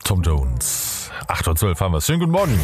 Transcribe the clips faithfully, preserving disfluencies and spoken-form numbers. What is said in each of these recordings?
Tom Jones. acht Uhr zwölf haben wir es. Schönen guten Morgen.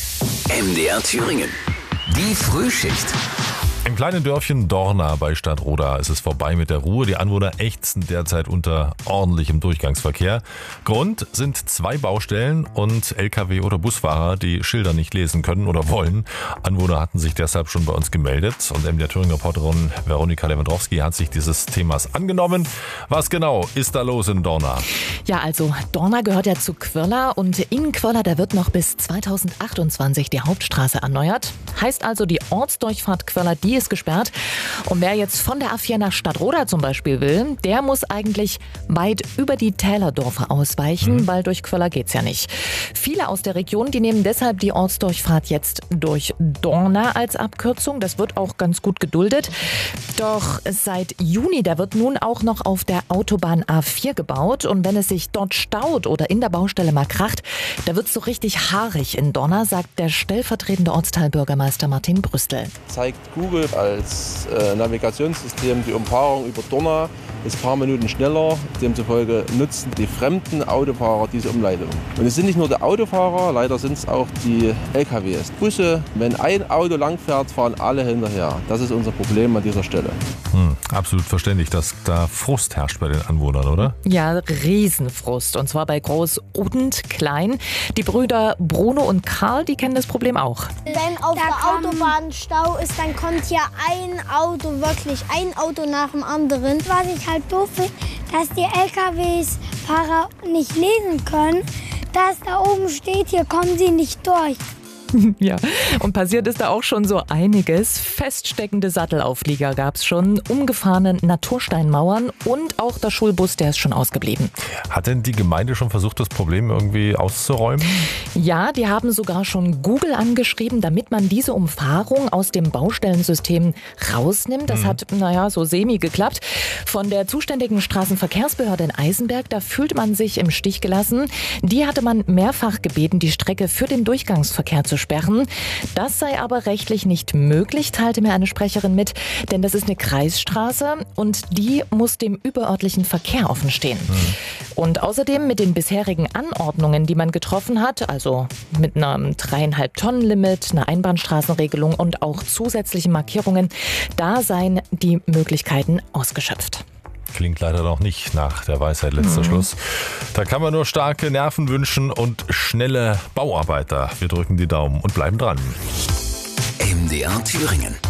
M D R Thüringen. Die Frühschicht. Im kleinen Dörfchen Dorna bei Stadtroda ist es vorbei mit der Ruhe. Die Anwohner ächzen derzeit unter ordentlichem Durchgangsverkehr. Grund sind zwei Baustellen und L K W- oder Busfahrer, die Schilder nicht lesen können oder wollen. Anwohner hatten sich deshalb schon bei uns gemeldet und M D R Thüringen-Reporterin Veronika Lewandowski hat sich dieses Themas angenommen. Was genau ist da los in Dorna? Ja, also Dorna gehört ja zu Quirla und in Quirla, da wird noch bis zweitausendachtundzwanzig die Hauptstraße erneuert. Heißt also, die Ortsdurchfahrt Quirla, die ist gesperrt. Und wer jetzt von der A vier nach Stadtroda zum Beispiel will, der muss eigentlich weit über die Tälerdorfer ausweichen, mhm. weil durch Quirla geht's ja nicht. Viele aus der Region, die nehmen deshalb die Ortsdurchfahrt jetzt durch Dorna als Abkürzung. Das wird auch ganz gut geduldet. Doch seit Juni, da wird nun auch noch auf der Autobahn A vier gebaut. Und wenn es sich dort staut oder in der Baustelle mal kracht, da wird's so richtig haarig in Dorna, sagt der stellvertretende Ortsteilbürgermeister Martin Brüstel. Zeigt Google als äh, Navigationssystem die Umfahrung über Dorna ist ein paar Minuten schneller. Demzufolge nutzen die fremden Autofahrer diese Umleitung. Und es sind nicht nur die Autofahrer, leider sind es auch die L K Ws, Busse. Wenn ein Auto langfährt, fahren alle hinterher. Das ist unser Problem an dieser Stelle. Hm, absolut verständlich, dass da Frust herrscht bei den Anwohnern, oder? Ja, Riesenfrust. Und zwar bei groß und klein. Die Brüder Bruno und Karl, die kennen das Problem auch. Wenn auf der Autobahn Stau ist, dann kommt hier ein Auto, wirklich ein Auto nach dem anderen. Was ich halt doof finde, dass die L K W-Fahrer nicht lesen können, dass da oben steht, hier kommen sie nicht durch. Ja, und passiert ist da auch schon so einiges. Feststeckende Sattelauflieger gab es schon, umgefahrene Natursteinmauern und auch der Schulbus, der ist schon ausgeblieben. Hat denn die Gemeinde schon versucht, das Problem irgendwie auszuräumen? Ja, die haben sogar schon Google angeschrieben, damit man diese Umfahrung aus dem Baustellensystem rausnimmt. Das mhm. hat, naja, so semi geklappt. Von der zuständigen Straßenverkehrsbehörde in Eisenberg, da fühlt man sich im Stich gelassen. Die hatte man mehrfach gebeten, die Strecke für den Durchgangsverkehr zu sperren. Das sei aber rechtlich nicht möglich, teilte mir eine Sprecherin mit, denn das ist eine Kreisstraße und die muss dem überörtlichen Verkehr offen stehen. Mhm. Und außerdem mit den bisherigen Anordnungen, die man getroffen hat, also mit einem dreieinhalb Tonnen Limit, einer Einbahnstraßenregelung und auch zusätzlichen Markierungen, da seien die Möglichkeiten ausgeschöpft. Klingt leider noch nicht nach der Weisheit letzter mhm. Schluss. Da kann man nur starke Nerven wünschen und schnelle Bauarbeiter. Wir drücken die Daumen und bleiben dran. M D R Thüringen.